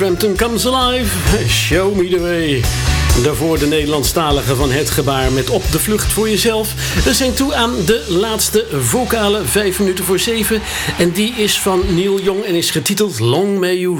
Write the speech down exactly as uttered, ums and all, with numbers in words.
Brampton Comes Alive, Show Me The Way. Daarvoor de Nederlandstalige van Het Gebaar met Op de Vlucht voor Jezelf. We zijn toe aan de laatste vocale, vijf minuten voor zeven. En die is van Neil Young en is getiteld Long May You